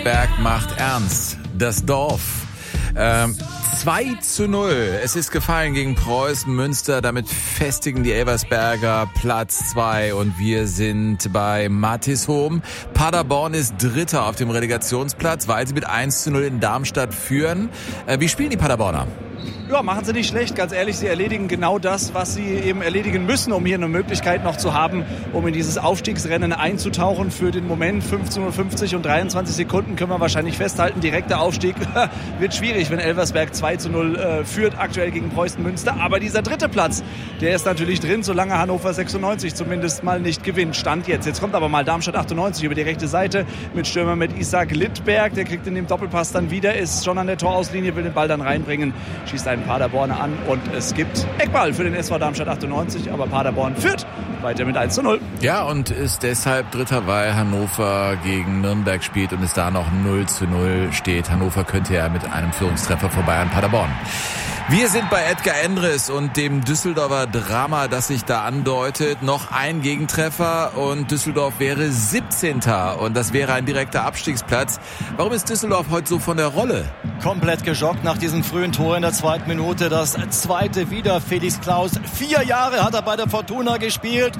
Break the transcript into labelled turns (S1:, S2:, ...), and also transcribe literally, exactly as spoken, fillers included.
S1: Elversberg macht ernst. Das Dorf. Ähm, zwei zu null. Es ist gefallen gegen Preußen Münster. Damit festigen die Elversberger Platz zwei und wir sind bei Mattishohm. Paderborn ist Dritter auf dem Relegationsplatz, weil sie mit eins zu null in Darmstadt führen. Äh, wie spielen die Paderborner?
S2: Ja, machen sie nicht schlecht, ganz ehrlich. Sie erledigen genau das, was sie eben erledigen müssen, um hier eine Möglichkeit noch zu haben, um in dieses Aufstiegsrennen einzutauchen. Für den Moment fünfzehn Uhr fünfzig und dreiundzwanzig Sekunden können wir wahrscheinlich festhalten. Direkter Aufstieg wird schwierig, wenn Elversberg zwei zu null äh, führt, aktuell gegen Preußen Münster. Aber dieser dritte Platz, der ist natürlich drin, solange Hannover sechsundneunzig zumindest mal nicht gewinnt. Stand jetzt. Jetzt kommt aber mal Darmstadt achtundneunzig über die rechte Seite mit Stürmer mit Isaac Littberg. Der kriegt in dem Doppelpass dann wieder, ist schon an der Torauslinie, will den Ball dann reinbringen, schießt einen Paderborner an und es gibt Eckball für den S V Darmstadt achtundneunzig, aber Paderborn führt weiter mit eins zu null.
S1: Ja, und ist deshalb Dritter, weil Hannover gegen Nürnberg spielt und es da noch null zu null steht. Hannover könnte ja mit einem Führungstreffer vorbei an Paderborn. Wir sind bei Edgar Endres und dem Düsseldorfer Drama, das sich da andeutet. Noch ein Gegentreffer und Düsseldorf wäre siebzehnter und das wäre ein direkter Abstiegsplatz. Warum ist Düsseldorf heute so von der Rolle?
S3: Komplett geschockt nach diesem frühen Tor in der zweiten Minute. Das zweite wieder Felix Klaus. Vier Jahre hat er bei der Fortuna gespielt.